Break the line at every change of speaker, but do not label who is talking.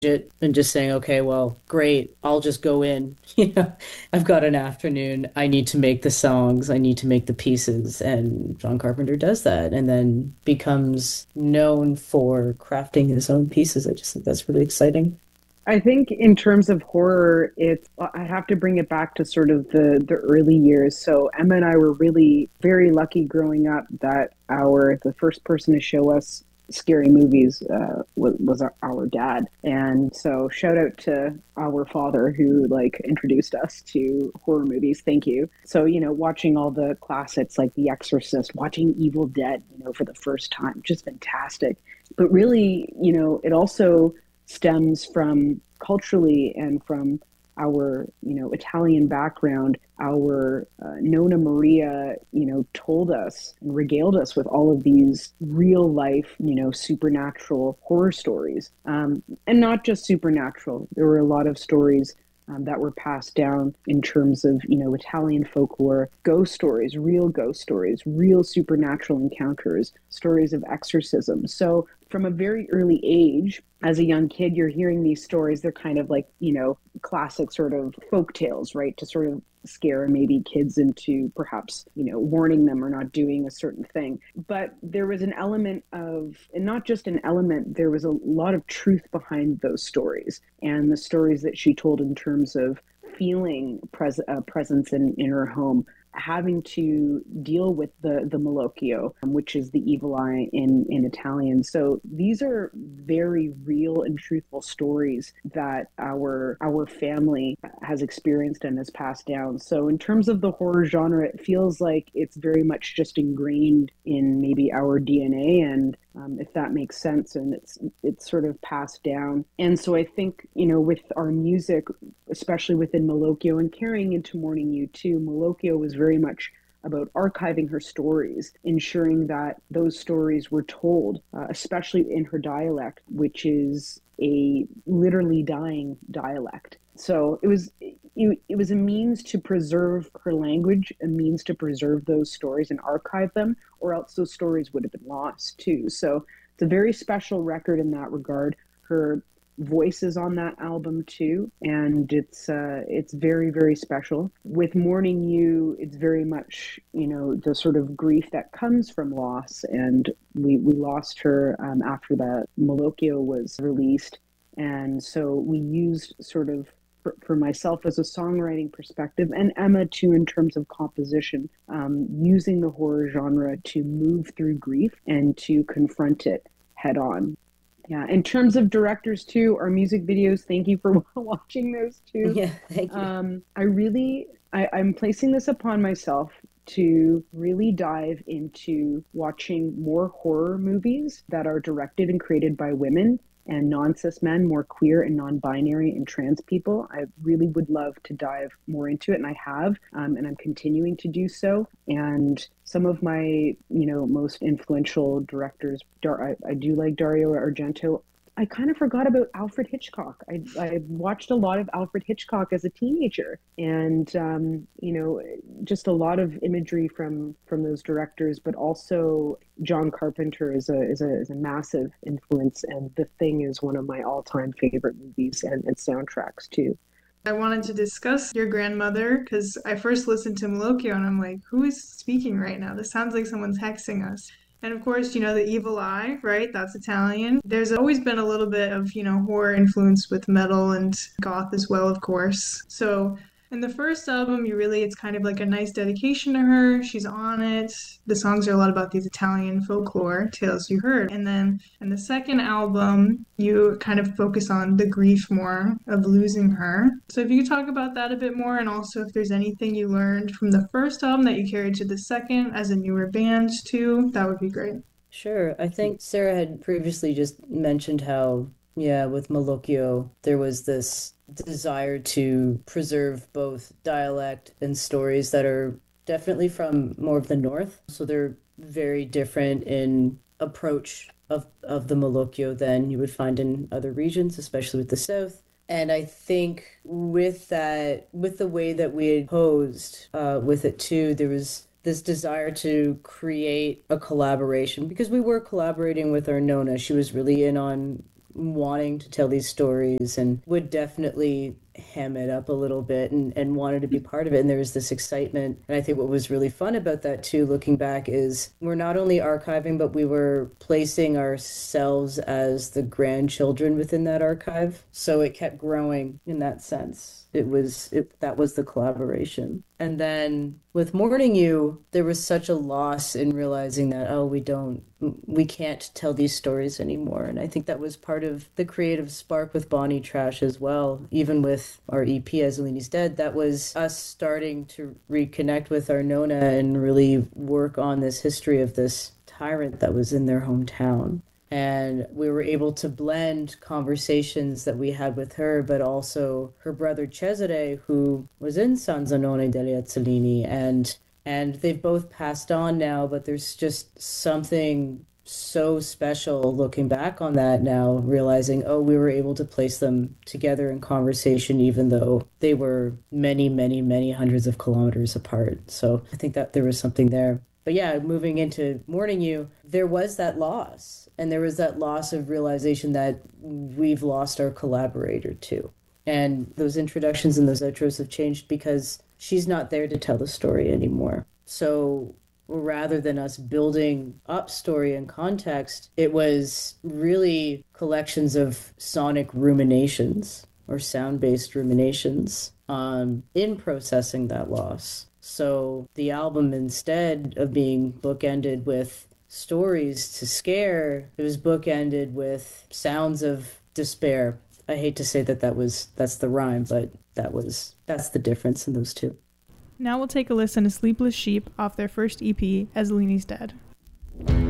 it and just saying, okay, well, great, I'll just go in. I've got an afternoon. I need to make the songs, I need to make the pieces. And John Carpenter does that and then becomes known for crafting his own pieces. I just think that's really exciting.
I think in terms of horror, it's I have to bring it back to sort of the early years. So Emma and I were really very lucky growing up that our the first person to show us scary movies was our dad. And so shout out to our father who like introduced us to horror movies. Thank you. So, watching all the classics like The Exorcist, watching Evil Dead, for the first time, just fantastic. But really, it also stems from culturally and from our Italian background. Our Nona Maria told us and regaled us with all of these real life supernatural horror stories, and not just supernatural. There were a lot of stories that were passed down in terms of Italian folklore, ghost stories, real supernatural encounters, stories of exorcism. So from a very early age, as a young kid, you're hearing these stories. They're kind of like classic sort of folk tales, right? To sort of scare maybe kids into perhaps warning them or not doing a certain thing. But there was an element of, and not just an element, there was a lot of truth behind those stories and the stories that she told in terms of feeling presence in her home, having to deal with the malocchio, which is the evil eye in Italian. So these are very real and truthful stories that our family has experienced and has passed down. So in terms of the horror genre, it feels like it's very much just ingrained in maybe our DNA, and if that makes sense, and it's sort of passed down. And so I think with our music, especially within Malocchio and carrying into Morning You too, Malocchio was very much about archiving her stories, ensuring that those stories were told, especially in her dialect, which is a literally dying dialect. So it was a means to preserve her language, a means to preserve those stories and archive them, or else those stories would have been lost too. So it's a very special record in that regard. Her voices on that album too, and it's very very special. With Morning You, it's very much the sort of grief that comes from loss, and we lost her after that Malocchio was released, and so we used sort of for myself as a songwriting perspective, and Emma too in terms of composition, using the horror genre to move through grief and to confront it head on. Yeah, in terms of directors too, our music videos, thank you for watching those too.
Yeah, thank you.
I'm placing this upon myself to really dive into watching more horror movies that are directed and created by women and non-cis men, more queer and non-binary and trans people. I really would love to dive more into it, and I have, and I'm continuing to do so. And some of my, most influential directors, I do like Dario Argento. I kind of forgot about Alfred Hitchcock. I watched a lot of Alfred Hitchcock as a teenager, and just a lot of imagery from those directors, but also John Carpenter is a massive influence, and The Thing is one of my all time favorite movies and soundtracks too.
I wanted to discuss your grandmother because I first listened to Malocchio and I'm like, who is speaking right now? This sounds like someone's hexing us. And of course, the evil eye, right? That's Italian. There's always been a little bit of, horror influence with metal and goth as well, of course. So in the first album, it's kind of like a nice dedication to her. She's on it. The songs are a lot about these Italian folklore tales you heard. And then in the second album, you kind of focus on the grief more of losing her. So if you could talk about that a bit more, and also if there's anything you learned from the first album that you carried to the second as a newer band too, that would be great.
Sure. I think Sarah had previously just mentioned how, yeah, with Malocchio, there was this desire to preserve both dialect and stories that are definitely from more of the north. So they're very different in approach of the Malocchio than you would find in other regions, especially with the south. And I think with that, with the way that we had posed with it too, there was this desire to create a collaboration because we were collaborating with our Nona. She was really in on wanting to tell these stories and would definitely ham it up a little bit and wanted to be part of it. And there was this excitement. And I think what was really fun about that too, looking back, is we're not only archiving, but we were placing ourselves as the grandchildren within that archive. So it kept growing in that sense. That was the collaboration. And then with Mourning You, there was such a loss in realizing that, we can't tell these stories anymore. And I think that was part of the creative spark with Bonnie Trash as well. Even with our EP, As Leanie's Dead, that was us starting to reconnect with our Nona and really work on this history of this tyrant that was in their hometown. And we were able to blend conversations that we had with her, but also her brother Cesare, who was in San Zenone degli Azzolini. And they've both passed on now, but there's just something so special looking back on that now, realizing, we were able to place them together in conversation, even though they were many, many, many hundreds of kilometers apart. So I think that there was something there. But yeah, moving into Mourning You, there was that loss. And there was that loss of realization that we've lost our collaborator too. And those introductions and those outros have changed because she's not there to tell the story anymore. So rather than us building up story and context, it was really collections of sonic ruminations or sound-based ruminations in processing that loss. So the album, instead of being bookended with stories to scare, it was bookended with sounds of despair. I hate to say that's the rhyme, but that's the difference in those two.
Now we'll take a listen to Sleepless Sheep off their first EP, As Leanie's Dead.